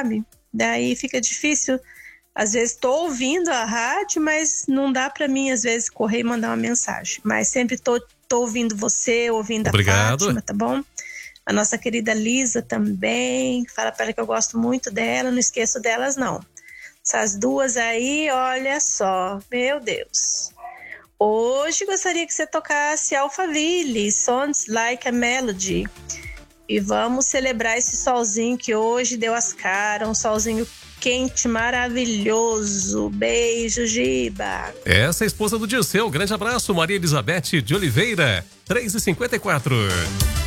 sabe? Daí fica difícil. Às vezes tô ouvindo a rádio, mas não dá para mim, às vezes, correr e mandar uma mensagem. Mas sempre tô ouvindo você, ouvindo Obrigado. A Fátima, tá bom? A nossa querida Lisa também, fala para ela que eu gosto muito dela, não esqueço delas não. Essas duas aí, olha só, meu Deus. Hoje gostaria que você tocasse Alphaville, Sounds Like a Melody. E vamos celebrar esse solzinho que hoje deu as caras, um solzinho quente, maravilhoso. Beijo, Giba. Essa é a esposa do Dirceu. Grande abraço, Maria Elizabeth de Oliveira, 3h54.